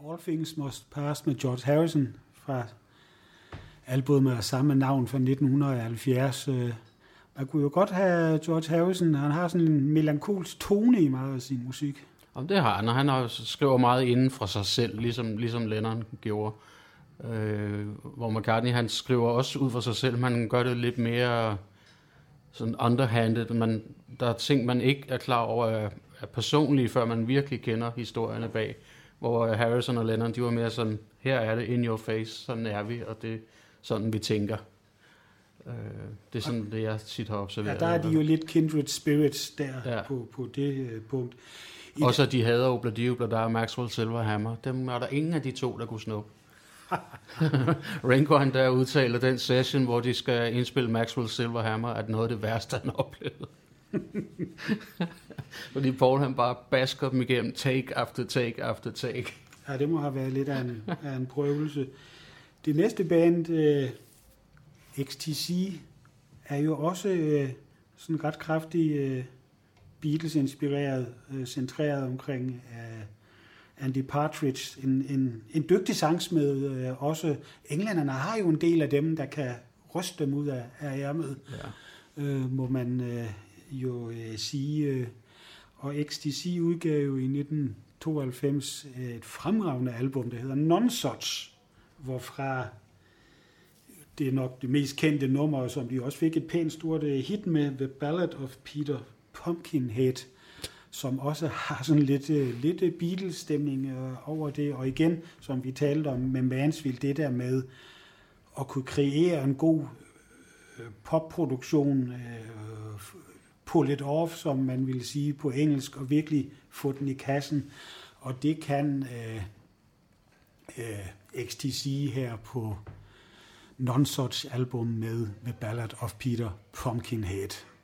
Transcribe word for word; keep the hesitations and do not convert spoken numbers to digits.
All Things Must Pass med George Harrison fra albumet af samme navn fra nitten halvfjerds. Man kunne jo godt have George Harrison, han har sådan en melankolsk tone i meget af sin musik. Jamen, det har han, og han har, skriver meget inden for sig selv, ligesom, ligesom Lennon gjorde. Øh, hvor McCartney, han skriver også ud for sig selv, man gør det lidt mere sådan underhanded. Man, der er ting, man ikke er klar over er, er personlige, før man virkelig kender historierne bag. Hvor Harrison og Lennon, de var mere sådan, her er det in your face, sådan er vi, og det er sådan, vi tænker. Øh, det er sådan, det jeg tit har observeret. Ja, der er de jo lidt kindred spirits der ja. på, på det uh, punkt. I også at de hader Obladi Oblada og Maxwell Silverhammer. Dem er der ingen af de to, der kunne snuppe. Ringo han der udtaler den session, hvor de skal indspille Maxwell Silverhammer, at noget af det værste, han oplevede. Fordi Paul han bare basker dem igennem take after take after take. Ja, det må have været lidt af en, af en prøvelse. Det næste band, uh, X T C, er jo også uh, sådan ret kraftig uh, Beatles-inspireret, uh, centreret omkring uh, Andy Partridge, en, en, en dygtig sangsmed. Uh, også englænderne har jo en del af dem, der kan ryste dem ud af, af ærmet, ja. uh, må man uh, jo uh, sige. Uh, og X T C udgav jo i nitten tooghalvfems et fremragende album, der hedder Nonesuch, hvorfra det er nok det mest kendte nummer, som de også fik et pænt stort hit med, The Ballad of Peter Pumpkinhead, som også har sådan lidt, lidt Beatles-stemning over det. Og igen, som vi talte om med Mansfield, det der med at kunne kreere en god popproduktion, pull it off, som man vil sige på engelsk, og virkelig få den i kassen. Og det kan øh, øh, X T C her på Nonesuch album med The Ballad of Peter Pumpkinhead.